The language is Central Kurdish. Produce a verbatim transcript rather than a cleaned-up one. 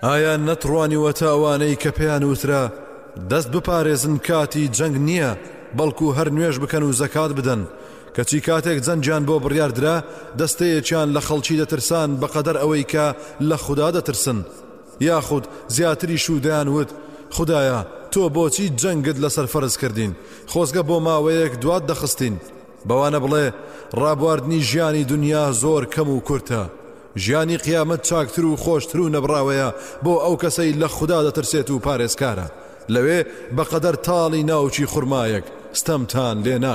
ئایا نەتڕوانیوە تا ئەوانەی کە پێیان وترا دەست بپارێزن کاتی جەنگ نییە بەڵکو هەر نوێژ بکەن و زەکات بدەن کەچی کاتێک جەنجیان بۆ بڕیاردرا دەستەیەکیان لە خەڵکی دەترسان بەقەدەر ئەوەی کە لە خوددا دەترسن یاخود زیاتری شودیان وت خدایە تۆ بۆچی جەنگت لەسەر فەرز کردین خۆزگە بۆ ماوەیەک دوات دەخستین بەوانە بڵێ ڕابواردنی ژیانی دنیا زۆر کەم و کورتە ژیانی قیامەت چاکتر و خۆشتر و نەبراوەیە بۆ ئەو کەسەی لە خوددا دەترسێت و پارێزکارە لەوێ بەقەدەر تاڵی ناوچی خورمایەک ستەمتان لێ